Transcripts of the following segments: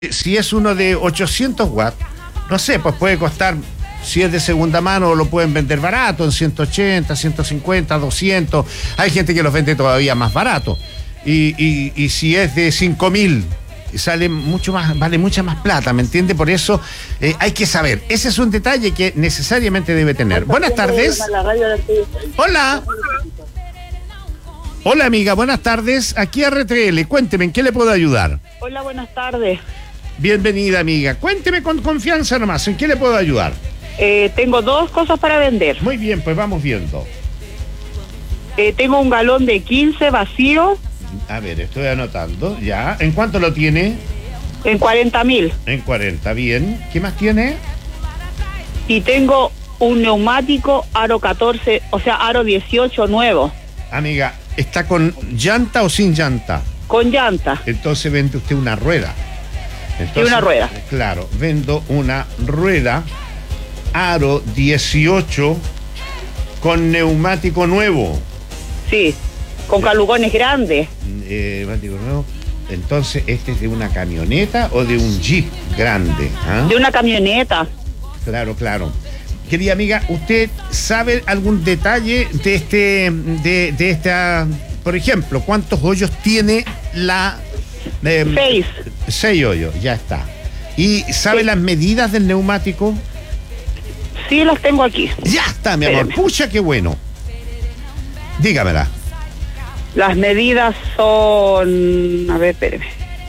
Si es uno de 800 watts, no sé, pues puede costar, si es de segunda mano, lo pueden vender barato, en 180, 150, 200. Hay gente que los vende todavía más barato. Y si es de 5.000, sale mucho más, vale mucha más plata, ¿me entiende? Por eso hay que saber. Ese es un detalle que necesariamente debe tener. Buenas tardes. Hola. Hola, amiga, buenas tardes. Aquí RTL, cuénteme, ¿en qué le puedo ayudar? Hola, buenas tardes. Bienvenida, amiga. Cuénteme con confianza nomás, ¿en qué le puedo ayudar? Tengo dos cosas para vender. Muy bien, pues vamos viendo. Tengo un galón de 15 vacío. A ver, estoy anotando, ya. ¿En cuánto lo tiene? En 40.000. En 40, bien. ¿Qué más tiene? Y tengo un neumático aro 14, o sea, aro 18 nuevo. Amiga, ¿está con llanta o sin llanta? Con llanta. Entonces vende usted una rueda. Sí, una rueda. Claro, vendo una rueda aro 18 con neumático nuevo. Sí, con calugones grandes. Neumático nuevo. Entonces, ¿este es de una camioneta o de un jeep grande? ¿Ah? De una camioneta. Claro, claro. Querida amiga, ¿usted sabe algún detalle de esta, por ejemplo, cuántos hoyos tiene la... 6. 6 hoyos, ya está. ¿Y sabe las medidas del neumático? Sí, las tengo aquí. Ya está, mi amor. Espérame. Pucha, qué bueno. Dígamela. Las medidas son... A ver, espéreme.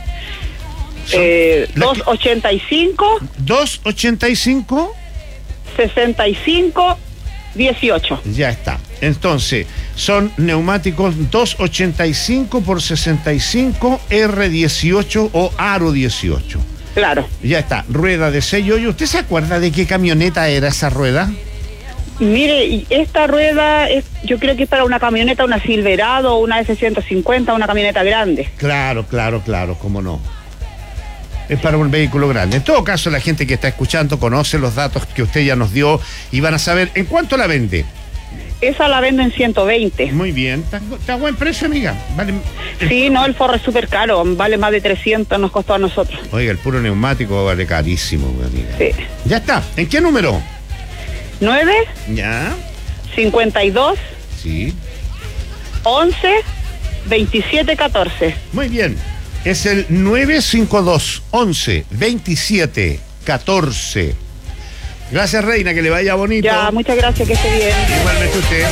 285. 285. 65, 18. Ya está. Entonces, son neumáticos 285 por 65 R18 o Aro 18. Claro. Ya está. Rueda de 6 hoyos. ¿Usted se acuerda de qué camioneta era esa rueda? Mire, y esta rueda yo creo que es para una camioneta, una Silverado, una F-150, una camioneta grande. Claro, cómo no. Es para un vehículo grande. En todo caso, la gente que está escuchando conoce los datos que usted ya nos dio y van a saber en cuánto la vende. Esa la vendo en 120. Muy bien. ¿Está a buen precio, amiga? Vale. Sí, no, el forro es súper caro, vale más de 300, nos costó a nosotros. Oiga, el puro neumático vale carísimo, amiga. Sí. Ya está. ¿En qué número? 9, Ya. 52, Sí. 11, 27, 14. Muy bien. Es el 952 11 27 14. Gracias, Reina, que le vaya bonito. Ya, muchas gracias, que esté bien. Igualmente usted.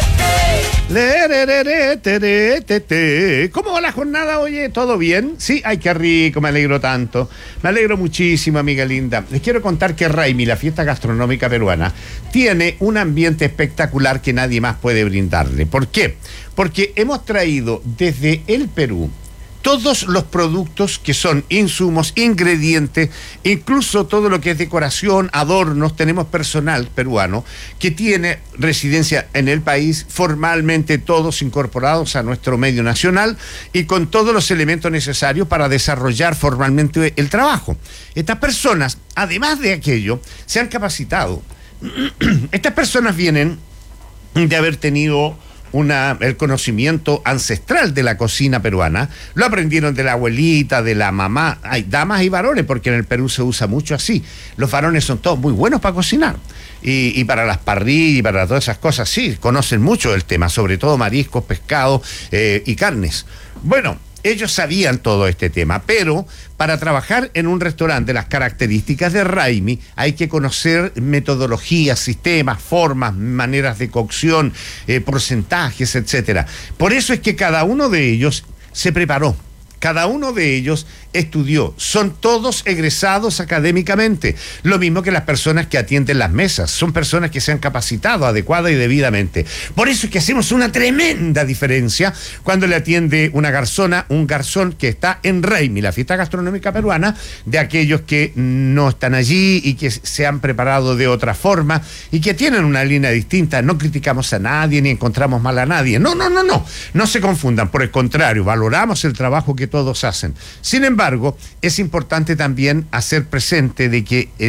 ¿Cómo va la jornada, oye? ¿Todo bien? Sí, ay, qué rico, me alegro tanto. Me alegro muchísimo, amiga linda. Les quiero contar que Raimi, la fiesta gastronómica peruana, tiene un ambiente espectacular que nadie más puede brindarle. ¿Por qué? Porque hemos traído desde el Perú todos los productos que son insumos, ingredientes, incluso todo lo que es decoración, adornos. Tenemos personal peruano que tiene residencia en el país, formalmente todos incorporados a nuestro medio nacional y con todos los elementos necesarios para desarrollar formalmente el trabajo. Estas personas, además de aquello, se han capacitado. Estas personas vienen de haber tenido el conocimiento ancestral de la cocina peruana. Lo aprendieron de la abuelita, de la mamá. Hay damas y varones, porque en el Perú se usa mucho así. Los varones son todos muy buenos para cocinar. Y para las parrillas y para todas esas cosas, sí, conocen mucho el tema, sobre todo mariscos, pescados y carnes. Bueno, ellos sabían todo este tema, pero para trabajar en un restaurante, las características de Raimi, hay que conocer metodologías, sistemas, formas, maneras de cocción, porcentajes, etcétera. Por eso es que cada uno de ellos se preparó. Cada uno de ellos estudió, son todos egresados académicamente, lo mismo que las personas que atienden las mesas, son personas que se han capacitado adecuada y debidamente. Por eso es que hacemos una tremenda diferencia cuando le atiende una garzona, un garzón que está en Raimi, la fiesta gastronómica peruana, de aquellos que no están allí y que se han preparado de otra forma y que tienen una línea distinta. No criticamos a nadie ni encontramos mal a nadie, no se confundan, por el contrario, valoramos el trabajo que todos hacen. Sin embargo, es importante también hacer presente de que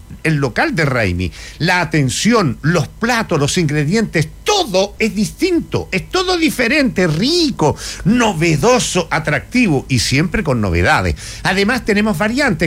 el local de Raimi, la atención, los platos, los ingredientes, todo es distinto, es todo diferente, rico, novedoso, atractivo y siempre con novedades. Además tenemos variantes